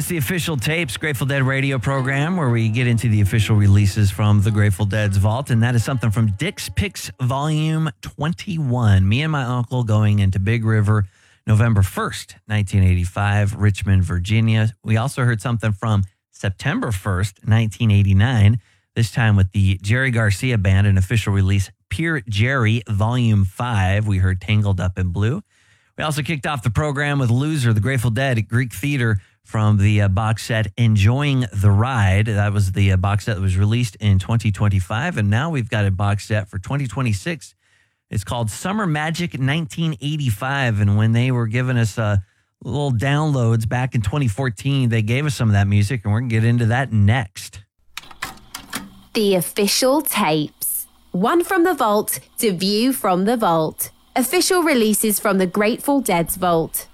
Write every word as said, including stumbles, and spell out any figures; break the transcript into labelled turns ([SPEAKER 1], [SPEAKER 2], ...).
[SPEAKER 1] It's the Official Tapes Grateful Dead radio program where we get into the official releases from the Grateful Dead's vault, and that is something from Dick's Picks Volume twenty-one. Me and my uncle going into Big River November first, nineteen eighty-five, Richmond, Virginia. We also heard something from September first, nineteen eighty-nine, this time with the Jerry Garcia Band, an official release, Pure Jerry Volume five. We heard Tangled Up in Blue. We also kicked off the program with Loser, the Grateful Dead at Greek Theater, from the uh, box set Enjoying the Ride. That was the uh, box set that was released in twenty twenty-five, and now we've got a box set for twenty twenty-six. It's called Summer Magic nineteen eighty-five, and when they were giving us uh, little downloads back in twenty fourteen, they gave us some of that music, and we're going to get into that next.
[SPEAKER 2] The Official Tapes. One from the vault to view from the vault. Official releases from the Grateful Dead's vault.